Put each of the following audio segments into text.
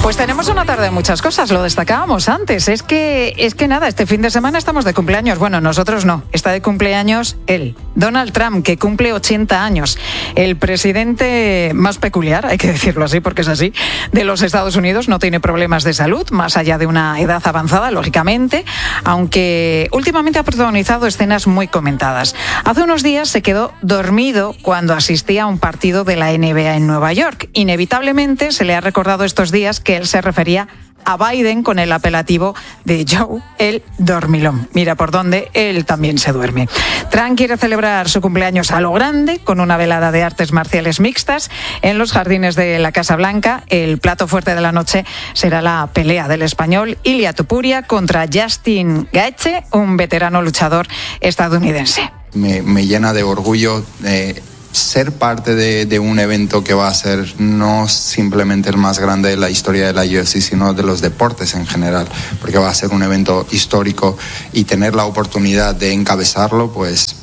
Pues tenemos una tarde de muchas cosas, lo destacábamos antes. Es que nada, este fin de semana estamos de cumpleaños. Bueno, nosotros no, está de cumpleaños él, Donald Trump, que cumple 80 años. El presidente más peculiar, hay que decirlo así porque es así, de los Estados Unidos. No tiene problemas de salud, más allá de una edad avanzada, lógicamente, aunque últimamente ha protagonizado escenas muy comentadas. Hace unos días se quedó dormido cuando asistía a un partido de la NBA en Nueva York. Inevitablemente se le ha recordado estos días que él se refería a Biden con el apelativo de Joe el dormilón. Mira por dónde él también se duerme. Trump quiere celebrar su cumpleaños a lo grande con una velada de artes marciales mixtas en los jardines de la Casa Blanca. El plato fuerte de la noche será la pelea del español Ilia Topuria contra Justin Gaethje, un veterano luchador estadounidense. Me llena de orgullo ser parte de un evento que va a ser no simplemente el más grande de la historia de la UFC, sino de los deportes en general, porque va a ser un evento histórico y tener la oportunidad de encabezarlo, pues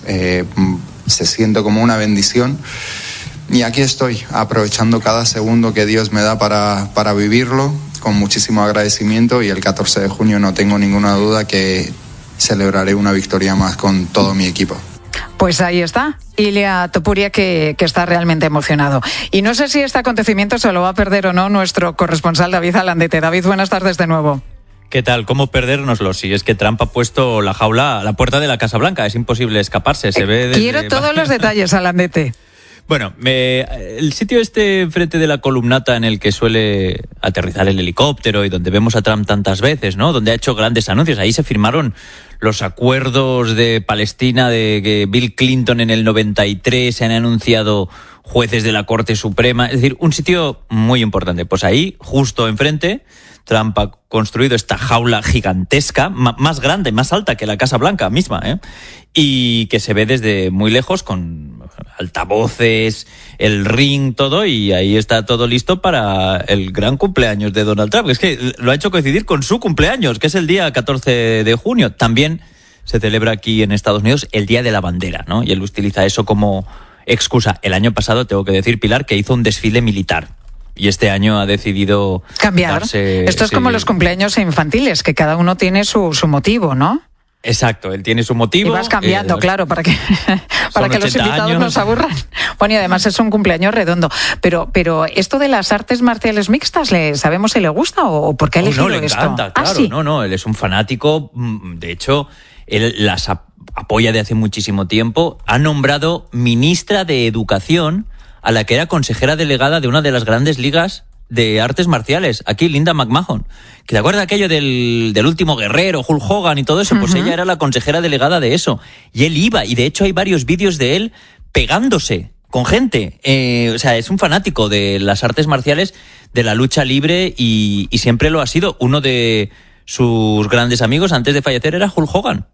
se siente como una bendición. Y aquí estoy, aprovechando cada segundo que Dios me da para vivirlo, con muchísimo agradecimiento, y el 14 de junio no tengo ninguna duda que celebraré una victoria más con todo mi equipo. Pues ahí está, Ilia Topuria, que está realmente emocionado. Y no sé si este acontecimiento se lo va a perder o no nuestro corresponsal David Alandete. David, buenas tardes de nuevo. ¿Qué tal? ¿Cómo perdérnoslo? Si es que Trump ha puesto la jaula a la puerta de la Casa Blanca, es imposible escaparse. Se ve desde... Quiero todos los detalles, Alandete. Bueno, el sitio enfrente de la columnata en el que suele aterrizar el helicóptero y donde vemos a Trump tantas veces, ¿no? Donde ha hecho grandes anuncios. Ahí se firmaron los acuerdos de Palestina de Bill Clinton en el 93, se han anunciado jueces de la Corte Suprema. Es decir, un sitio muy importante. Pues ahí, justo enfrente, Trump ha construido esta jaula gigantesca, más grande, más alta que la Casa Blanca misma, y que se ve desde muy lejos con altavoces, el ring, todo, y ahí está todo listo para el gran cumpleaños de Donald Trump. Es que lo ha hecho coincidir con su cumpleaños, que es el día 14 de junio. También se celebra aquí en Estados Unidos el Día de la Bandera, ¿no? Y él utiliza eso como excusa. El año pasado, tengo que decir, Pilar, que hizo un desfile militar. Y este año ha decidido cambiar. Esto es como los cumpleaños infantiles, que cada uno tiene su motivo, ¿no? Exacto, él tiene su motivo. Y vas cambiando, claro, para que los invitados no se aburran. Bueno, y además es un cumpleaños redondo. Pero esto de las artes marciales mixtas, ¿sabemos si le gusta o por qué ha elegido esto? No, le encanta, claro. ¿Sí? No, él es un fanático. De hecho, él las apoya de hace muchísimo tiempo. Ha nombrado ministra de Educación a la que era consejera delegada de una de las grandes ligas de artes marciales, aquí Linda McMahon, que te acuerdas aquello del último guerrero, Hulk Hogan y todo eso, pues ella era la consejera delegada de eso, y él iba, y de hecho hay varios vídeos de él pegándose con gente, o sea, es un fanático de las artes marciales, de la lucha libre, y siempre lo ha sido. Uno de sus grandes amigos antes de fallecer era Hulk Hogan.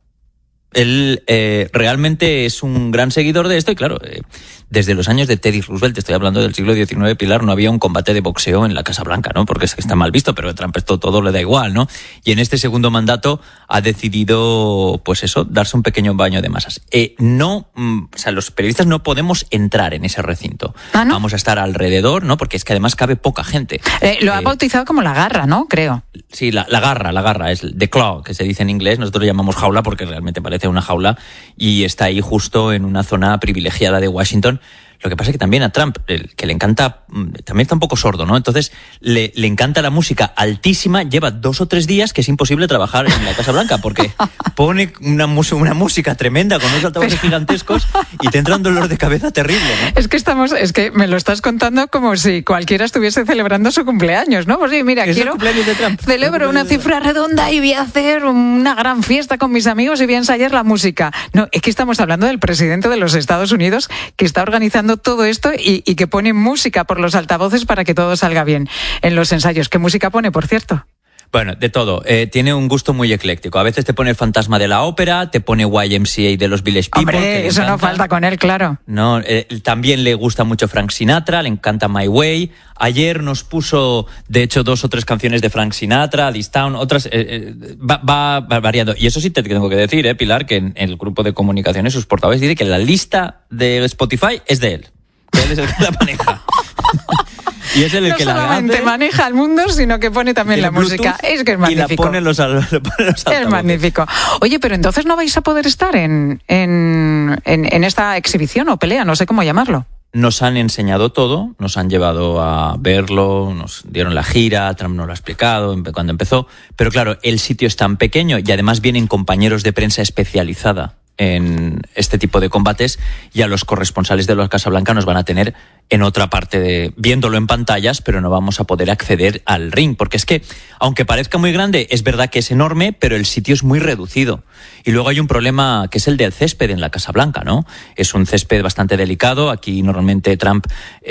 Él realmente es un gran seguidor de esto y claro, desde los años de Teddy Roosevelt, estoy hablando del siglo XIX, Pilar, no había un combate de boxeo en la Casa Blanca, ¿no? Porque está mal visto, pero a Trump esto todo le da igual, ¿no? Y en este segundo mandato ha decidido, pues eso, darse un pequeño baño de masas. O sea, los periodistas no podemos entrar en ese recinto. ¿Ah, no? Vamos a estar alrededor, ¿no? Porque es que además cabe poca gente. Lo ha bautizado como la garra, ¿no? Creo. Sí, la garra, es the claw, que se dice en inglés. Nosotros lo llamamos jaula porque realmente parece una jaula y está ahí justo en una zona privilegiada de Washington. Lo que pasa es que también a Trump, que le encanta, también está un poco sordo, ¿no? Entonces le encanta la música altísima, lleva 2 o 3 días que es imposible trabajar en la Casa Blanca porque pone una música tremenda con unos altavoces gigantescos y te entra un dolor de cabeza terrible, ¿no? Es que me lo estás contando como si cualquiera estuviese celebrando su cumpleaños, ¿no? Pues sí, mira, celebro una cifra redonda y voy a hacer una gran fiesta con mis amigos y voy a ensayar la música. No, es que estamos hablando del presidente de los Estados Unidos que está organizando todo esto y que pone música por los altavoces para que todo salga bien en los ensayos. ¿Qué música pone, por cierto? Bueno, de todo. Tiene un gusto muy ecléctico. A veces te pone el Fantasma de la Ópera, te pone YMCA de los Village People. Hombre, eso no falta con él, claro. No, también le gusta mucho Frank Sinatra, le encanta My Way. Ayer nos puso, de hecho, 2 o 3 canciones de Frank Sinatra, This Town, otras. Va variando. Y eso sí te tengo que decir, Pilar, que en el grupo de comunicaciones sus portavoces dice que la lista de Spotify es de él. Que él es el que la maneja. Y es el que no solamente maneja el mundo, sino que pone también la música. Es que es magnífico. Y la pone los altavoces. Es magnífico. Oye, pero entonces no vais a poder estar en esta exhibición o pelea, no sé cómo llamarlo. Nos han enseñado todo, nos han llevado a verlo, nos dieron la gira, Trump nos lo ha explicado cuando empezó, pero claro, el sitio es tan pequeño y además vienen compañeros de prensa especializada en este tipo de combates y a los corresponsales de la Casa Blanca nos van a tener en otra parte viéndolo en pantallas, pero no vamos a poder acceder al ring, porque es que, aunque parezca muy grande, es verdad que es enorme, pero el sitio es muy reducido. Y luego hay un problema que es el del césped en la Casa Blanca, ¿no? Es un césped bastante delicado. Aquí normalmente Trump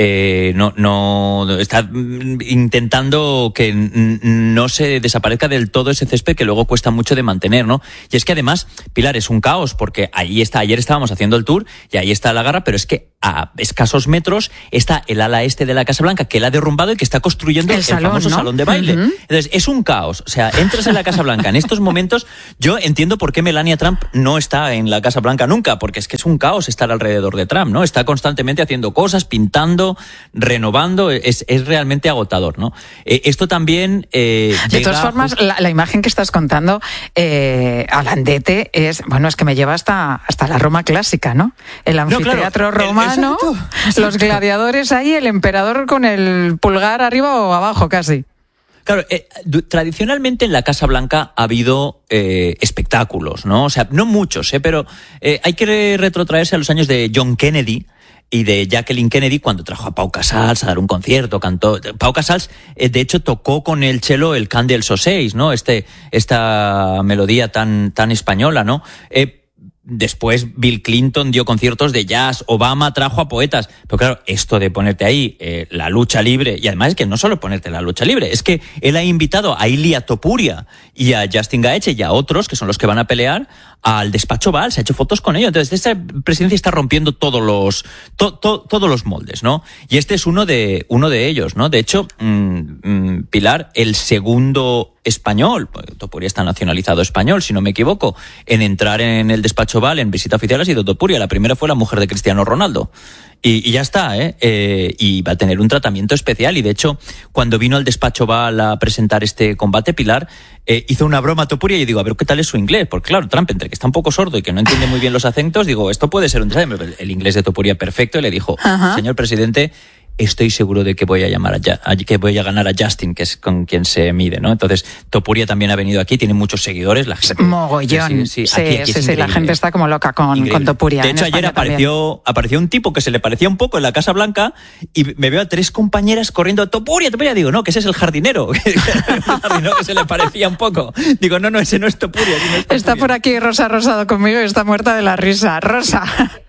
no está intentando que no se desaparezca del todo ese césped que luego cuesta mucho de mantener, ¿no? Y es que además, Pilar, es un caos, porque ahí está, ayer estábamos haciendo el tour y ahí está la garra, pero es que a escasos metros está el ala este de la Casa Blanca que la ha derrumbado y que está construyendo el famoso salón de baile. Uh-huh. Entonces, es un caos. O sea, entras en la Casa Blanca en estos momentos. Yo entiendo por qué Melania Trump no está en la Casa Blanca nunca, porque es que es un caos estar alrededor de Trump, ¿no? Está constantemente haciendo cosas, pintando, renovando. Es realmente agotador, ¿no? Esto también de todas formas, la imagen que estás contando, Alandete, es que me lleva hasta la Roma clásica, ¿no? El anfiteatro romano. Exacto. Los gladiadores ahí, el emperador con el pulgar arriba o abajo casi. Claro, tradicionalmente en la Casa Blanca ha habido espectáculos, ¿no? O sea, no muchos, pero hay que retrotraerse a los años de John Kennedy y de Jacqueline Kennedy cuando trajo a Pau Casals a dar un concierto, cantó. Pau Casals, de hecho, tocó con el cello el Cant dels Ocells, ¿no? Esta melodía tan española, ¿no? Después Bill Clinton dio conciertos de jazz, Obama trajo a poetas. Pero claro, esto de ponerte ahí la lucha libre, y además es que no solo ponerte la lucha libre, es que él ha invitado a Ilia Topuria y a Justin Gaethje y a otros, que son los que van a pelear, al despacho Oval, se ha hecho fotos con ellos. Entonces, esta presidencia está rompiendo todos los moldes, ¿no? Y este es uno de ellos, ¿no? De hecho, Pilar, el segundo español, Topuria está nacionalizado español, si no me equivoco, en entrar en el despacho Oval en visita oficial ha sido Topuria. La primera fue la mujer de Cristiano Ronaldo. Y ya está, y va a tener un tratamiento especial. Y de hecho, cuando vino al despacho Oval a presentar este combate, Pilar, hizo una broma a Topuria y yo digo, a ver, ¿qué tal es su inglés? Porque claro, Trump, entre que está un poco sordo y que no entiende muy bien los acentos, digo, esto puede ser un desastre. El inglés de Topuria perfecto, y le dijo, señor presidente, estoy seguro de que voy a ganar a Justin, que es con quien se mide, ¿no? Entonces, Topuria también ha venido aquí, tiene muchos seguidores. La gente, mogollón. Sí, la gente está como loca con Topuria. De hecho, ayer apareció un tipo que se le parecía un poco en la Casa Blanca y me veo a 3 compañeras corriendo a Topuria. Digo, no, que ese es el jardinero. El jardinero que se le parecía un poco. Digo, no, ese no es Topuria. Está por aquí Rosa Rosado conmigo y está muerta de la risa. Rosa.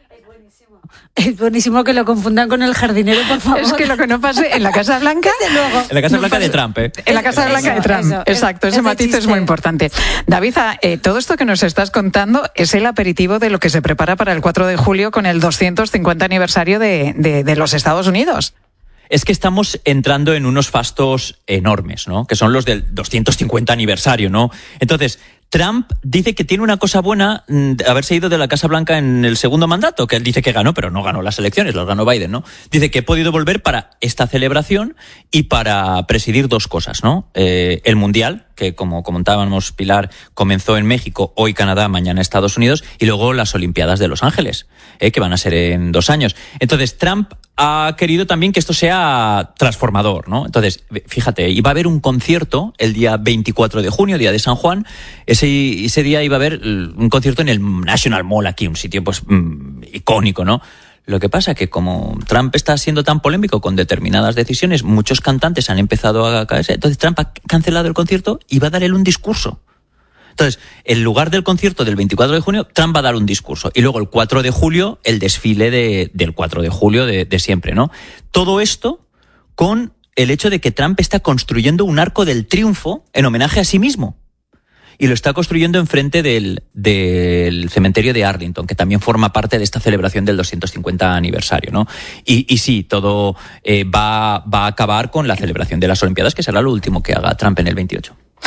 Es buenísimo que lo confundan con el jardinero, por favor. Es que lo que no pase en la Casa Blanca... Desde luego. En la Casa Blanca de Trump, En la Casa Blanca de Trump, exacto. Ese matiz chiste es muy importante. David, todo esto que nos estás contando es el aperitivo de lo que se prepara para el 4 de julio con el 250 aniversario de los Estados Unidos. Es que estamos entrando en unos fastos enormes, ¿no? Que son los del 250 aniversario, ¿no? Entonces, Trump dice que tiene una cosa buena de haberse ido de la Casa Blanca en el segundo mandato, que él dice que ganó, pero no ganó las elecciones, las ganó Biden, ¿no? Dice que he podido volver para esta celebración y para presidir 2 cosas, ¿no? El Mundial, que como comentábamos, Pilar, comenzó en México, hoy Canadá, mañana Estados Unidos, y luego las Olimpiadas de Los Ángeles, que van a ser en 2 años. Entonces, Trump ha querido también que esto sea transformador, ¿no? Entonces, fíjate, iba a haber un concierto el día 24 de junio, día de San Juan. Ese día iba a haber un concierto en el National Mall aquí, un sitio pues icónico, ¿no? Lo que pasa es que como Trump está siendo tan polémico con determinadas decisiones, muchos cantantes han empezado a caerse. Entonces Trump ha cancelado el concierto y va a dar él un discurso. Entonces, en lugar del concierto del 24 de junio, Trump va a dar un discurso. Y luego el 4 de julio, el desfile del 4 de julio de siempre, ¿no? Todo esto con el hecho de que Trump está construyendo un arco del triunfo en homenaje a sí mismo. Y lo está construyendo enfrente del cementerio de Arlington, que también forma parte de esta celebración del 250 aniversario, ¿no? Y sí, todo va a acabar con la celebración de las Olimpiadas, que será lo último que haga Trump en el 28.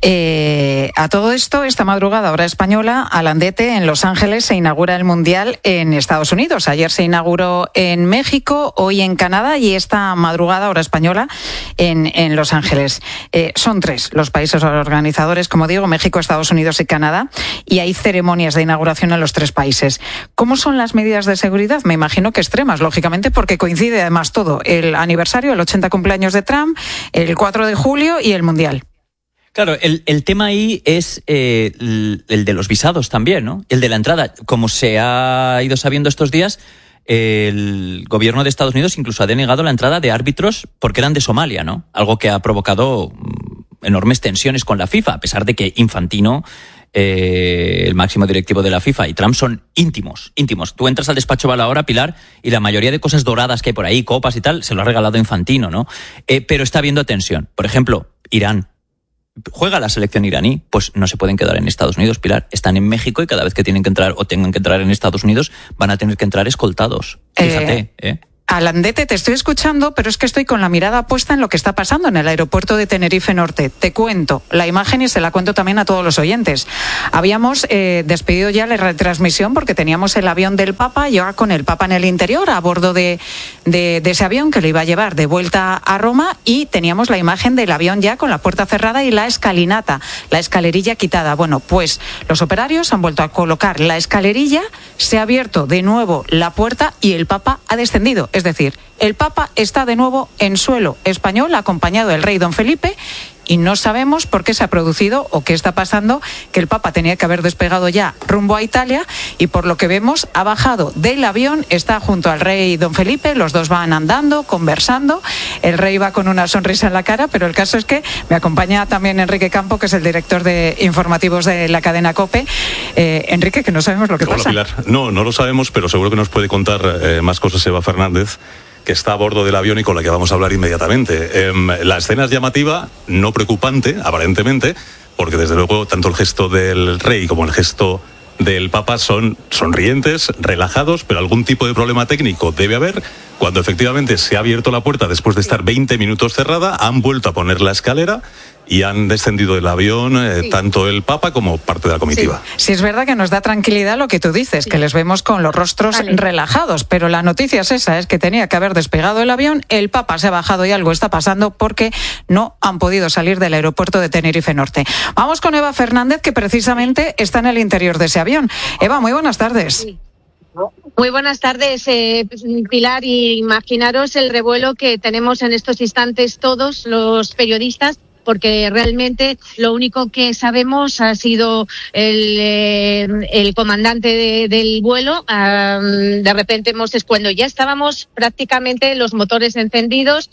A todo esto, esta madrugada, hora española, a Landete, en Los Ángeles, se inaugura el Mundial en Estados Unidos. Ayer se inauguró en México, hoy en Canadá y esta madrugada, hora española, en Los Ángeles. Son 3 los países organizadores, como digo, México, Estados Unidos y Canadá, y hay ceremonias de inauguración en los 3 países. ¿Cómo son las medidas de seguridad? Me imagino que extremas, lógicamente, porque coincide además todo, el aniversario, el 80 cumpleaños de Trump, el 4 de julio y el Mundial. Claro, el tema ahí es el de los visados también, ¿no? El de la entrada. Como se ha ido sabiendo estos días, el gobierno de Estados Unidos incluso ha denegado la entrada de árbitros porque eran de Somalia, ¿no? Algo que ha provocado enormes tensiones con la FIFA, a pesar de que Infantino, el máximo directivo de la FIFA, y Trump son íntimos. Tú entras al despacho Oval ahora, Pilar, y la mayoría de cosas doradas que hay por ahí, copas y tal, se lo ha regalado Infantino, ¿no? Pero está habiendo tensión. Por ejemplo, Irán. Juega la selección iraní, pues no se pueden quedar en Estados Unidos, Pilar. Están en México y cada vez que tienen que entrar o tengan que entrar en Estados Unidos van a tener que entrar escoltados. Fíjate, Landete, te estoy escuchando, pero es que estoy con la mirada puesta en lo que está pasando en el aeropuerto de Tenerife Norte. Te cuento la imagen y se la cuento también a todos los oyentes. Habíamos despedido ya la retransmisión porque teníamos el avión del Papa, yo con el Papa en el interior, a bordo de ese avión que lo iba a llevar de vuelta a Roma, y teníamos la imagen del avión ya con la puerta cerrada y la escalinata, la escalerilla quitada. Bueno, pues los operarios han vuelto a colocar la escalerilla, se ha abierto de nuevo la puerta y el Papa ha descendido. Es decir, el Papa está de nuevo en suelo español, acompañado del rey don Felipe, y no sabemos por qué se ha producido o qué está pasando, que el Papa tenía que haber despegado ya rumbo a Italia y por lo que vemos ha bajado del avión, está junto al rey don Felipe, los dos van andando, conversando, el rey va con una sonrisa en la cara, pero el caso es que me acompaña también Enrique Campo, que es el director de informativos de la cadena COPE. Enrique, que no sabemos lo que pasa. Hola, Pilar. No lo sabemos, pero seguro que nos puede contar más cosas Eva Fernández, que está a bordo del avión y con la que vamos a hablar inmediatamente. La escena es llamativa, no preocupante, aparentemente, porque desde luego tanto el gesto del rey como el gesto del Papa son sonrientes, relajados, pero algún tipo de problema técnico debe haber. Cuando efectivamente se ha abierto la puerta después de estar 20 minutos cerrada, han vuelto a poner la escalera y han descendido del avión tanto el Papa como parte de la comitiva. Sí, es verdad que nos da tranquilidad lo que tú dices, que les vemos con los rostros relajados, pero la noticia es esa, es que tenía que haber despegado el avión, el Papa se ha bajado y algo está pasando porque no han podido salir del aeropuerto de Tenerife Norte. Vamos con Eva Fernández, que precisamente está en el interior de ese avión. Eva, muy buenas tardes. Sí. Muy buenas tardes, Pilar, y imaginaros el revuelo que tenemos en estos instantes todos los periodistas, porque realmente lo único que sabemos ha sido el comandante del vuelo. De repente cuando ya estábamos prácticamente los motores encendidos,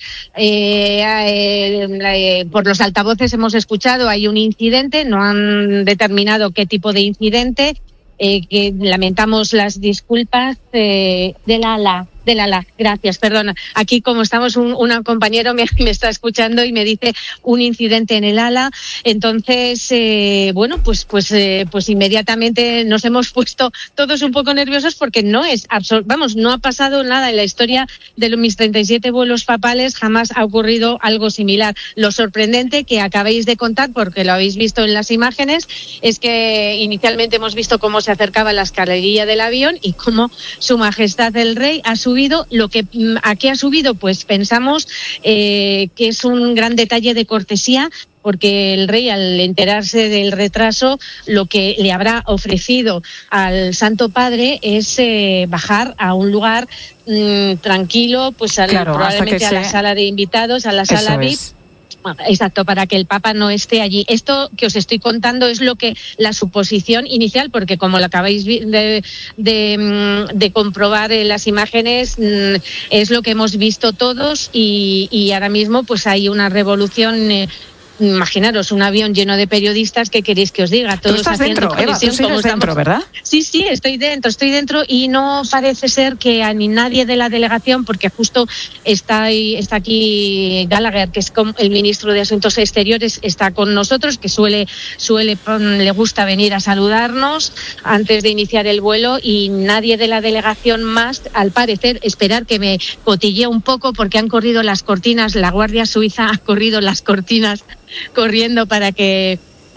por los altavoces hemos escuchado hay un incidente, no han determinado qué tipo de incidente, que lamentamos las disculpas del ala. Gracias, perdona. Aquí, como estamos, un compañero me está escuchando y me dice un incidente en el ala. Entonces, pues inmediatamente nos hemos puesto todos un poco nerviosos porque no ha pasado nada en la historia de mis 37 vuelos papales, jamás ha ocurrido algo similar. Lo sorprendente que acabáis de contar, porque lo habéis visto en las imágenes, es que inicialmente hemos visto cómo se acercaba la escalerilla del avión y cómo Su Majestad el Rey ha subido. ¿A qué ha subido? Pues pensamos que es un gran detalle de cortesía, porque el rey, al enterarse del retraso, lo que le habrá ofrecido al Santo Padre es bajar a un lugar tranquilo, pues probablemente a la sala de invitados, a la sala VIP. Exacto, para que el Papa no esté allí. Esto que os estoy contando es la suposición inicial, porque como lo acabáis de comprobar en las imágenes, es lo que hemos visto todos y ahora mismo pues hay una revolución. Imaginaros un avión lleno de periodistas, ¿qué queréis que os diga? Todos haciendo dentro, Eva, tú sigues dentro, ¿verdad? Sí, estoy dentro y no parece ser que a ni nadie de la delegación, porque justo está aquí Gallagher, que es el ministro de Asuntos Exteriores, está con nosotros, que le gusta venir a saludarnos antes de iniciar el vuelo, y nadie de la delegación más, al parecer, esperar que me cotillee un poco, porque han corrido las cortinas, la Guardia Suiza ha corrido las cortinas corriendo para que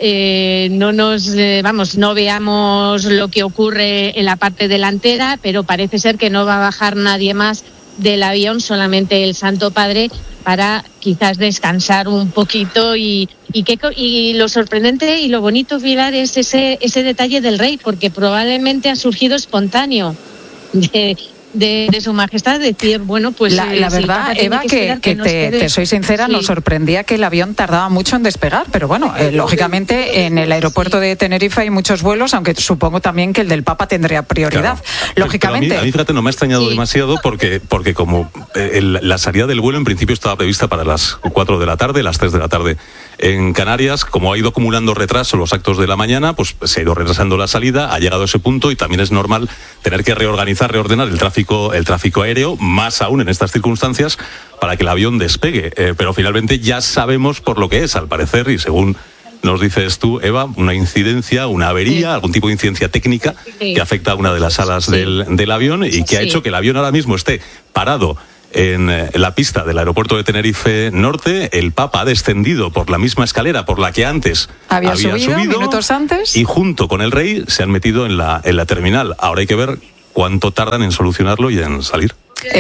no veamos lo que ocurre en la parte delantera, pero parece ser que no va a bajar nadie más del avión, solamente el Santo Padre, para quizás descansar un poquito y lo sorprendente y lo bonito, Pilar, es ese detalle del rey, porque probablemente ha surgido espontáneo de su majestad, decir, bueno, pues la verdad, Eva, que te soy sincera, sí. Nos sorprendía que el avión tardaba mucho en despegar, pero bueno, lógicamente en el aeropuerto de Tenerife hay muchos vuelos, aunque supongo también que el del Papa tendría prioridad, claro. Lógicamente. Pero a mí, fíjate, no me ha extrañado demasiado porque como la salida del vuelo en principio estaba prevista para las 4 de la tarde, las 3 de la tarde en Canarias. Como ha ido acumulando retraso los actos de la mañana, pues se ha ido retrasando la salida, ha llegado a ese punto y también es normal tener que reordenar el tráfico aéreo, más aún en estas circunstancias, para que el avión despegue. Pero finalmente ya sabemos por lo que es, al parecer, y según nos dices tú, Eva, una incidencia, una avería, algún tipo de incidencia técnica que afecta a una de las alas del avión y que ha hecho que el avión ahora mismo esté parado en la pista del aeropuerto de Tenerife Norte. El Papa ha descendido por la misma escalera por la que antes había subido minutos antes, y junto con el rey se han metido en la terminal. Ahora hay que ver cuánto tardan en solucionarlo y en salir.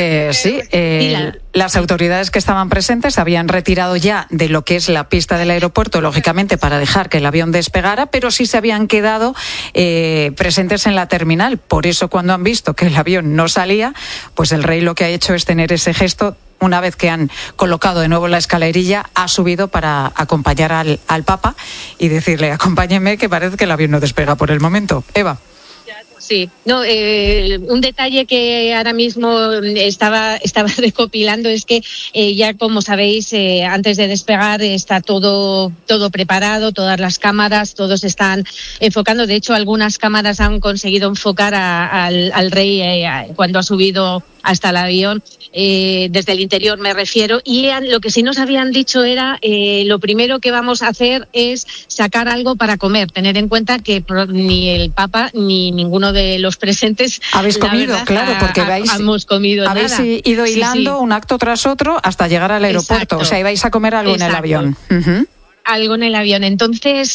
Las autoridades que estaban presentes habían retirado ya de lo que es la pista del aeropuerto, lógicamente para dejar que el avión despegara, pero sí se habían quedado presentes en la terminal. Por eso, cuando han visto que el avión no salía, pues el rey lo que ha hecho es tener ese gesto. Una vez que han colocado de nuevo la escalerilla, ha subido para acompañar al Papa y decirle: acompáñeme, que parece que el avión no despega por el momento. Eva. Sí, un detalle que ahora mismo estaba recopilando es que ya, como sabéis, antes de despegar está todo preparado, todas las cámaras, todos están enfocando. De hecho, algunas cámaras han conseguido enfocar al rey cuando ha subido hasta el avión, desde el interior me refiero, y lo que sí nos habían dicho era lo primero que vamos a hacer es sacar algo para comer, tener en cuenta que ni el Papa ni ninguno de los presentes habéis comido, verdad, claro, porque hemos comido habéis nada. Ido hilando un acto tras otro hasta llegar al aeropuerto. Exacto. O sea, ibais a comer algo en el avión. Uh-huh. Algo en el avión. Entonces,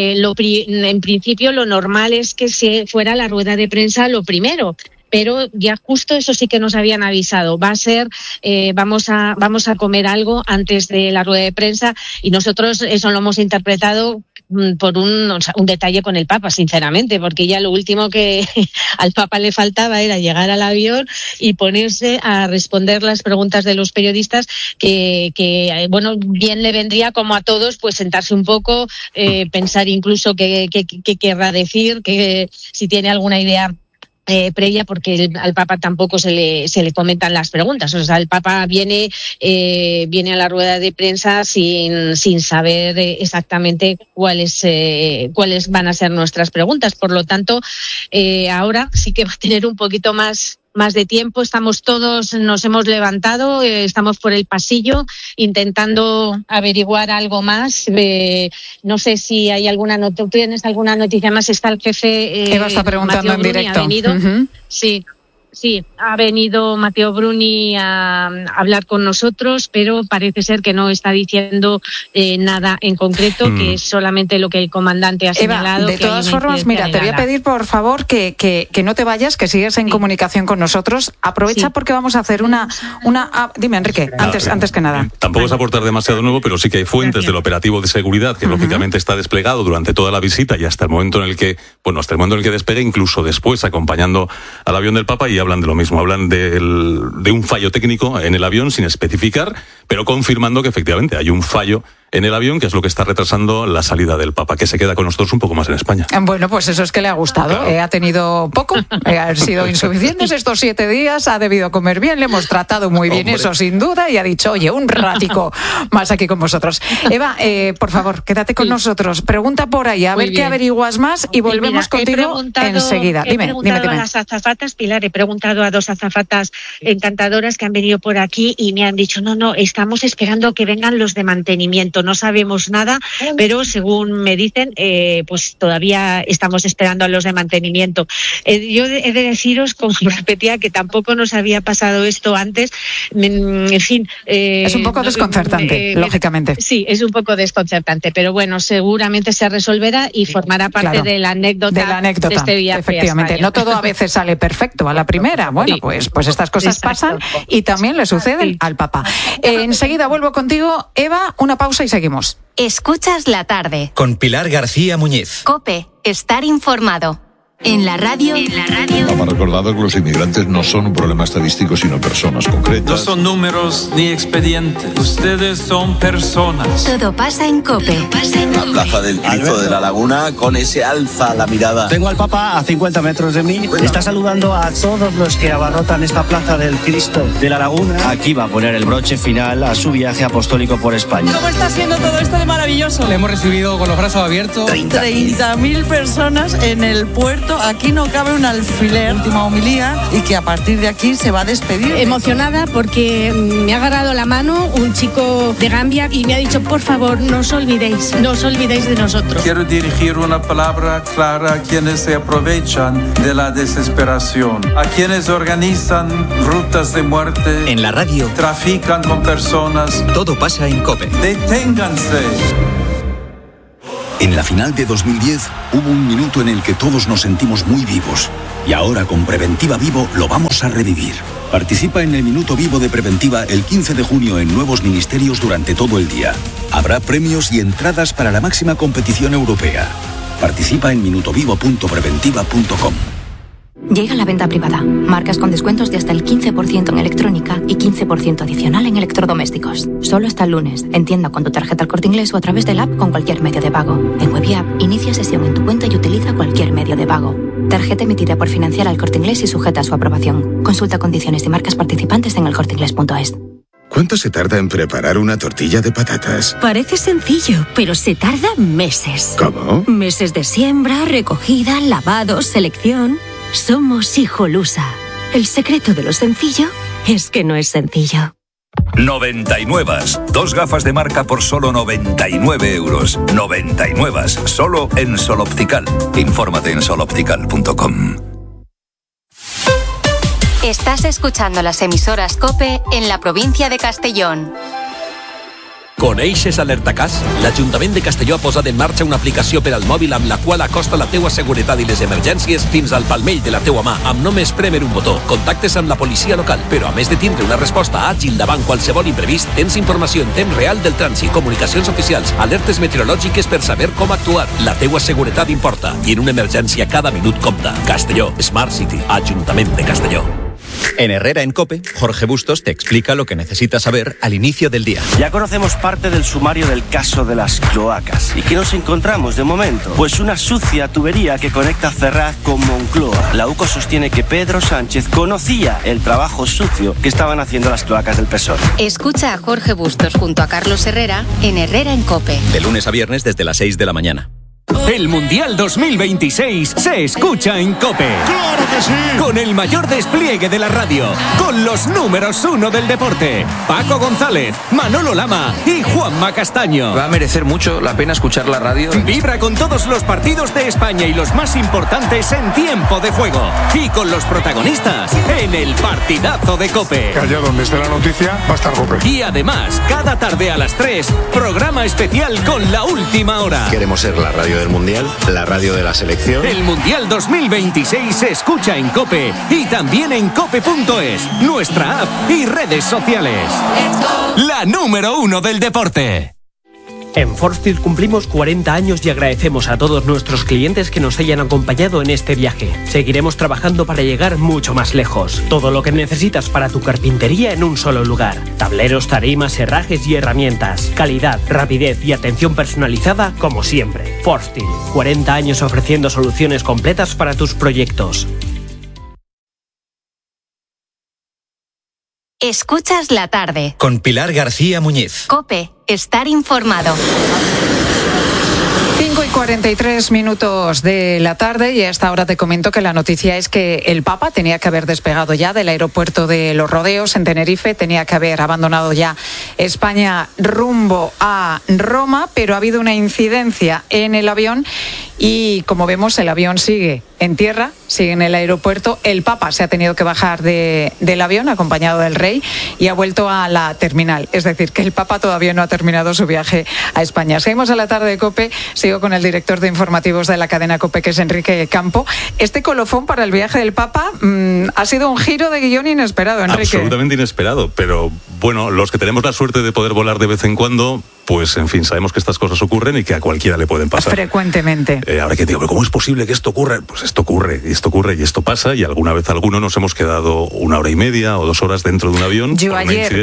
en principio lo normal es que se fuera la rueda de prensa lo primero. Pero ya justo eso sí que nos habían avisado. Va a ser, vamos a comer algo antes de la rueda de prensa, y nosotros eso lo hemos interpretado por un detalle con el Papa, sinceramente, porque ya lo último que al Papa le faltaba era llegar al avión y ponerse a responder las preguntas de los periodistas, que bueno, bien le vendría, como a todos, pues sentarse un poco, pensar incluso qué querrá decir, que si tiene alguna idea previa, porque al Papa tampoco se le comentan las preguntas. O sea, el Papa viene a la rueda de prensa sin saber exactamente cuáles van a ser nuestras preguntas. Por lo tanto, ahora sí que va a tener un poquito más de tiempo. Estamos todos, nos hemos levantado, estamos por el pasillo intentando averiguar algo más. No sé si hay ¿tú tienes alguna noticia más? Está el jefe Eva está preguntando en directo. Ha venido. Uh-huh. Sí, ha venido Matteo Bruni a hablar con nosotros, pero parece ser que no está diciendo nada en concreto, que es solamente lo que el comandante ha señalado. Eva, de todas formas, mira, te voy a pedir por favor que no te vayas, que sigas en comunicación con nosotros. Aprovecha porque vamos a hacer una dime, Enrique, antes que nada. Tampoco es aportar demasiado nuevo, pero sí que hay fuentes del operativo de seguridad que lógicamente está desplegado durante toda la visita y hasta el momento en el que despegue, incluso después acompañando al avión del Papa, y hablan de lo mismo, hablan de un fallo técnico en el avión sin especificar, pero confirmando que efectivamente hay un fallo en el avión, que es lo que está retrasando la salida del Papa, que se queda con nosotros un poco más en España. Bueno, pues eso es que le ha gustado. Claro. Ha tenido poco, han sido insuficientes estos 7 días, ha debido comer bien, le hemos tratado muy bien, eso sin duda, y ha dicho, oye, un ratico más aquí con vosotros. Eva, por favor, quédate con nosotros. Pregunta por ahí, a ver qué averiguas más, y volvemos contigo enseguida. Dime. A las azafatas, Pilar, he preguntado preguntado a 2 azafatas encantadoras que han venido por aquí y me han dicho, no, estamos esperando que vengan los de mantenimiento, no sabemos nada, pero según me dicen, pues todavía estamos esperando a los de mantenimiento. Yo he de deciros, como repetía, que tampoco nos había pasado esto antes, en fin. Es un poco desconcertante, lógicamente. Sí, es un poco desconcertante, pero bueno, seguramente se resolverá y formará parte de la anécdota de este viaje. Efectivamente, no todo a veces sale perfecto a la primera. Bueno, pues estas cosas pasan y también le suceden al Papa. Enseguida vuelvo contigo, Eva, una pausa y seguimos. Escuchas la tarde. Con Pilar García Muñiz. COPE, estar informado. En la radio. Hemos recordado que los inmigrantes no son un problema estadístico, sino personas concretas. No son números ni expedientes. Ustedes son personas. Todo pasa en COPE. La plaza del Cristo de la Laguna, con ese alza la mirada. Tengo al Papa a 50 metros de mí. Está saludando a todos los que abarrotan esta plaza del Cristo de la Laguna. Aquí va a poner el broche final a su viaje apostólico por España. ¿Cómo está siendo todo esto de maravilloso? Le hemos recibido con los brazos abiertos. 30.000 personas en el puerto. Aquí no cabe un alfiler. Última homilía y que a partir de aquí se va a despedir. Emocionada porque me ha agarrado la mano un chico de Gambia y me ha dicho, por favor, no os olvidéis de nosotros. Quiero dirigir una palabra clara a quienes se aprovechan de la desesperación, a quienes organizan rutas de muerte. En la radio. Trafican con personas. Todo pasa en COPE. Deténganse. En la final de 2010 hubo un minuto en el que todos nos sentimos muy vivos. Y ahora con Preventiva Vivo lo vamos a revivir. Participa en el Minuto Vivo de Preventiva el 15 de junio en nuevos ministerios durante todo el día. Habrá premios y entradas para la máxima competición europea. Participa en minutovivo.preventiva.com. Llega la venta privada. Marcas con descuentos de hasta el 15% en electrónica y 15% adicional en electrodomésticos. Solo hasta el lunes. En tienda con tu tarjeta El Corte Inglés o a través del app con cualquier medio de pago. En web y app, inicia sesión en tu cuenta y utiliza cualquier medio de pago. Tarjeta emitida por Financiera El Corte Inglés y sujeta a su aprobación. Consulta condiciones y marcas participantes en elcorteinglés.es. ¿Cuánto se tarda en preparar una tortilla de patatas? Parece sencillo, pero se tarda meses. ¿Cómo? Meses de siembra, recogida, lavado, selección. Somos Hijolusa. El secreto de lo sencillo es que no es sencillo. 99. 2 gafas de marca por solo 99 euros. 99. Solo en Sol Optical. Infórmate en soloptical.com. Estás escuchando las emisoras COPE en la provincia de Castellón. Coneixes Alertacàs? L'Ajuntament de Castelló ha posat en marxa una aplicació per al mòbil amb la qual acosta la teua seguretat i les emergències fins al palmell de la teua mà, amb només prémer un botó. Contactes amb la policia local, però a més de tindre una resposta àgil davant qualsevol imprevist, tens informació en temps real del trànsit, comunicacions oficials, alertes meteorològiques per saber com actuar. La teua seguretat importa i en una emergència cada minut compta. Castelló, Smart City, Ajuntament de Castelló. En Herrera en COPE, Jorge Bustos te explica lo que necesitas saber al inicio del día. Ya conocemos parte del sumario del caso de las cloacas. ¿Y qué nos encontramos de momento? Pues una sucia tubería que conecta Ferraz con Moncloa. La UCO sostiene que Pedro Sánchez conocía el trabajo sucio que estaban haciendo las cloacas del PSOE. Escucha a Jorge Bustos junto a Carlos Herrera en Herrera en COPE. De lunes a viernes desde las 6 de la mañana. El Mundial 2026 se escucha en COPE. ¡Claro que sí! Con el mayor despliegue de la radio, con los números 1 del deporte, Paco González, Manolo Lama y Juanma Castaño. Va a merecer mucho la pena escuchar la radio. Vibra con todos los partidos de España y los más importantes en tiempo de juego. Y con los protagonistas en el partidazo de COPE. Que allá donde esté la noticia va a estar COPE. Y además, cada tarde a las 3, programa especial con La Última Hora. Queremos ser la radio del Mundial, la radio de la selección. El Mundial 2026 se escucha en COPE y también en cope.es, nuestra app y redes sociales. La número 1 del deporte. En Forstfield cumplimos 40 años y agradecemos a todos nuestros clientes que nos hayan acompañado en este viaje. Seguiremos trabajando para llegar mucho más lejos. Todo lo que necesitas para tu carpintería en un solo lugar. Tableros, tarimas, herrajes y herramientas. Calidad, rapidez y atención personalizada como siempre. Forstfield, 40 años ofreciendo soluciones completas para tus proyectos. Escuchas la tarde. Con Pilar García Muñiz. COPE, estar informado. 5:43 de la tarde y a esta hora te comento que la noticia es que el Papa tenía que haber despegado ya del aeropuerto de Los Rodeos en Tenerife, tenía que haber abandonado ya España rumbo a Roma, pero ha habido una incidencia en el avión y como vemos el avión sigue en tierra, sigue en el aeropuerto. El Papa se ha tenido que bajar del avión acompañado del rey y ha vuelto a la terminal. Es decir, que el Papa todavía no ha terminado su viaje a España. Seguimos a la tarde de COPE. Sigo con el director de informativos de la cadena COPE, que es Enrique Campo. Este colofón para el viaje del Papa ha sido un giro de guión inesperado, Enrique. Absolutamente inesperado, pero bueno, los que tenemos la suerte de poder volar de vez en cuando, pues en fin, sabemos que estas cosas ocurren y que a cualquiera le pueden pasar. Frecuentemente. Ahora que digo, ¿pero cómo es posible que esto ocurra? Pues esto ocurre y esto pasa, y alguna vez algunos nos hemos quedado 1 hora y media o 2 horas dentro de un avión. Yo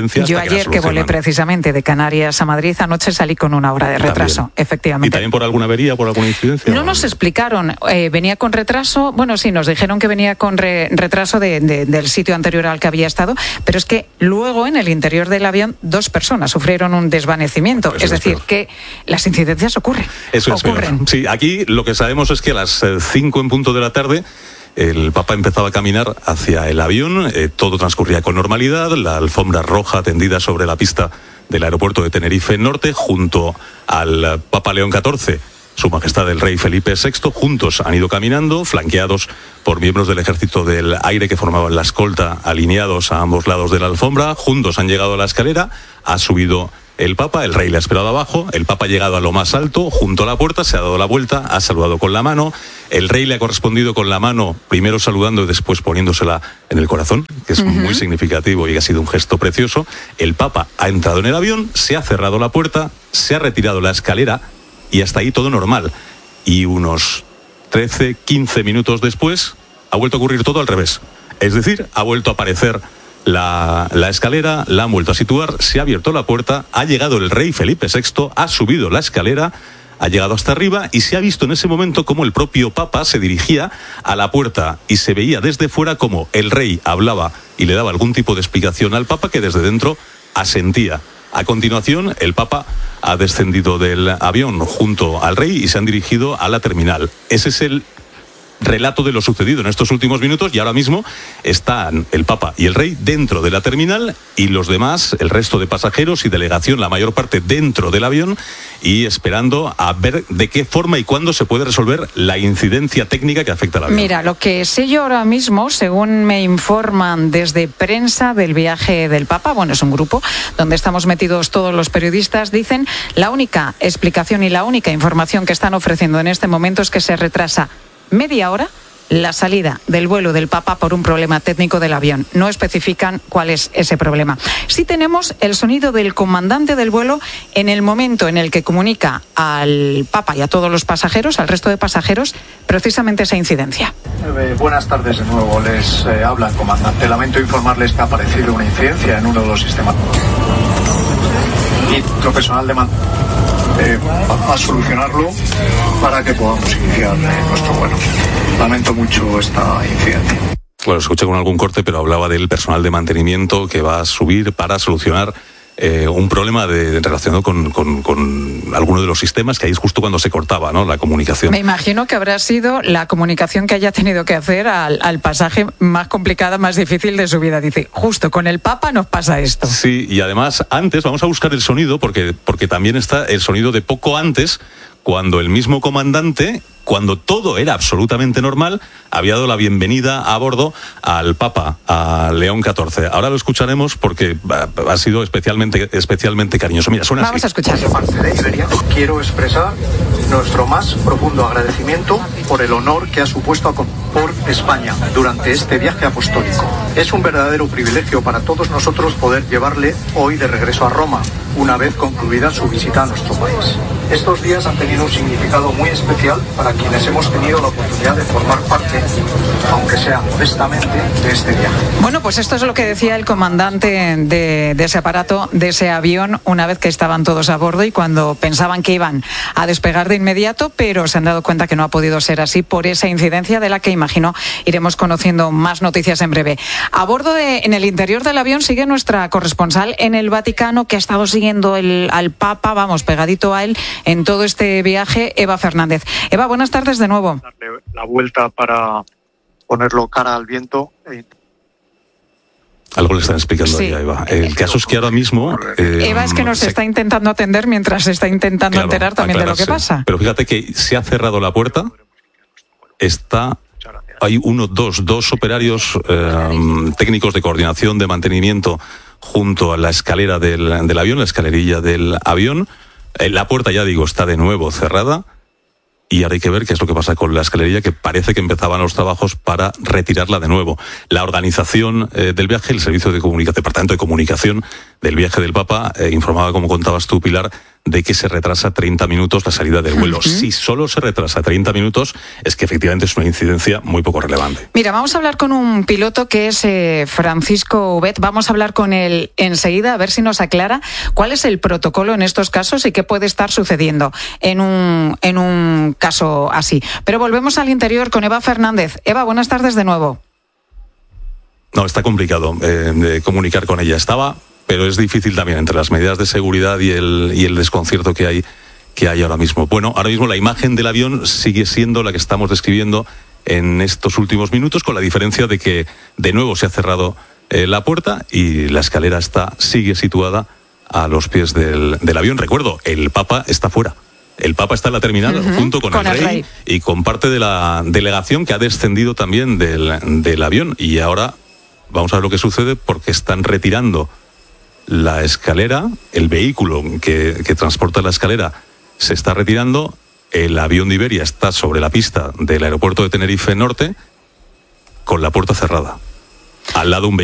ayer que volé precisamente de Canarias a Madrid, anoche salí con 1 hora de retraso, también. Efectivamente. ¿Y también por alguna avería, por alguna incidencia? No nos explicaron, venía con retraso, bueno sí, nos dijeron que venía con retraso del sitio anterior al que había estado, pero es que luego en el interior del avión 2 personas sufrieron un desvanecimiento, pues es decir, que las incidencias ocurren. Eso es ocurren. Sí, aquí lo que sabemos es que a las 5 en punto de la tarde el Papa empezaba a caminar hacia el avión, todo transcurría con normalidad, la alfombra roja tendida sobre la pista del aeropuerto de Tenerife Norte, junto al Papa León XIV, Su Majestad el Rey Felipe VI, juntos han ido caminando, flanqueados por miembros del Ejército del Aire que formaban la escolta, alineados a ambos lados de la alfombra, juntos han llegado a la escalera, ha subido el Papa, el rey le ha esperado abajo, el Papa ha llegado a lo más alto, junto a la puerta, se ha dado la vuelta, ha saludado con la mano, el rey le ha correspondido con la mano, primero saludando y después poniéndosela en el corazón, que es muy significativo y ha sido un gesto precioso. El Papa ha entrado en el avión, se ha cerrado la puerta, se ha retirado la escalera y hasta ahí todo normal. Y unos 13, 15 minutos después ha vuelto a ocurrir todo al revés. Es decir, ha vuelto a aparecer la escalera, la han vuelto a situar, se ha abierto la puerta, ha llegado el rey Felipe VI, ha subido la escalera, ha llegado hasta arriba y se ha visto en ese momento como el propio Papa se dirigía a la puerta y se veía desde fuera como el rey hablaba y le daba algún tipo de explicación al Papa, que desde dentro asentía. A continuación, el Papa ha descendido del avión junto al rey y se han dirigido a la terminal. Ese es el relato de lo sucedido en estos últimos minutos, y ahora mismo están el Papa y el Rey dentro de la terminal y los demás, el resto de pasajeros y delegación, la mayor parte dentro del avión y esperando a ver de qué forma y cuándo se puede resolver la incidencia técnica que afecta al avión. Mira, lo que sé yo ahora mismo, según me informan desde prensa del viaje del Papa, bueno, es un grupo donde estamos metidos todos los periodistas, dicen, la única explicación y la única información que están ofreciendo en este momento es que se retrasa media hora la salida del vuelo del Papa por un problema técnico del avión. No especifican cuál es ese problema. Sí tenemos el sonido del comandante del vuelo en el momento en el que comunica al Papa y a todos los pasajeros, al resto de pasajeros, precisamente esa incidencia. Buenas tardes de nuevo, les habla el comandante. Lamento informarles que ha aparecido una incidencia en uno de los sistemas. Y nuestro personal de a solucionarlo para que podamos iniciar nuestro vuelo. Lamento mucho esta incidencia. Bueno, escuché con algún corte, pero hablaba del personal de mantenimiento que va a subir para solucionar un problema relacionado con alguno de los sistemas, que ahí es justo cuando se cortaba, ¿no?, la comunicación. Me imagino que habrá sido la comunicación que haya tenido que hacer al pasaje más complicada, más difícil de su vida. Dice, justo con el Papa nos pasa esto. Sí, y además antes, vamos a buscar el sonido, porque también está el sonido de poco antes, cuando el mismo comandante, cuando todo era absolutamente normal, había dado la bienvenida a bordo al Papa, a León XIV. Ahora lo escucharemos porque ha sido especialmente cariñoso. Mira, suena Vamos así. a escuchar. De parte de Iberia, quiero expresar nuestro más profundo agradecimiento por el honor que ha supuesto por España durante este viaje apostólico. Es un verdadero privilegio para todos nosotros poder llevarle hoy de regreso a Roma, una vez concluida su visita a nuestro país. Estos días han tenido un significado muy especial para quienes hemos tenido la oportunidad de formar parte, aunque sea modestamente, de este viaje. Bueno, pues esto es lo que decía el comandante de ese aparato, de ese avión, una vez que estaban todos a bordo y cuando pensaban que iban a despegar de inmediato, pero se han dado cuenta que no ha podido ser así por esa incidencia de la que imagino iremos conociendo más noticias en breve. A bordo en el interior del avión sigue nuestra corresponsal en el Vaticano, que ha estado siguiendo al Papa, vamos, pegadito a él, en todo este viaje, Eva Fernández. Eva, buenas tardes de nuevo. Darle la vuelta para ponerlo cara al viento. Algo le están explicando ahí a Eva. El caso es que ahora mismo... Eva es que nos está intentando atender mientras se está intentando enterar también de lo que pasa. Pero fíjate que se ha cerrado la puerta. Hay dos operarios técnicos de coordinación de mantenimiento junto a la escalera del avión, la escalerilla del avión. La puerta, ya digo, está de nuevo cerrada. Y ahora hay que ver qué es lo que pasa con la escalerilla, que parece que empezaban los trabajos para retirarla de nuevo. La organización del viaje, el servicio de departamento de comunicación del viaje del Papa, informaba, como contabas tú, Pilar, de que se retrasa 30 minutos la salida del vuelo. Si solo se retrasa 30 minutos, es que efectivamente es una incidencia muy poco relevante. Mira, vamos a hablar con un piloto que es Francisco Ubet. Vamos a hablar con él enseguida, a ver si nos aclara cuál es el protocolo en estos casos y qué puede estar sucediendo en un caso así. Pero volvemos al interior con Eva Fernández. Eva, buenas tardes de nuevo. No, está complicado comunicar con ella. Pero es difícil también entre las medidas de seguridad y el desconcierto que hay ahora mismo. Bueno, ahora mismo la imagen del avión sigue siendo la que estamos describiendo en estos últimos minutos, con la diferencia de que de nuevo se ha cerrado la puerta y la escalera sigue situada a los pies del avión. Recuerdo, el Papa está fuera. El Papa está en la terminal junto con el rey y con parte de la delegación que ha descendido también del avión. Y ahora vamos a ver lo que sucede, porque están retirando la escalera, el vehículo que transporta la escalera se está retirando, el avión de Iberia está sobre la pista del aeropuerto de Tenerife Norte con la puerta cerrada. Al lado un vehículo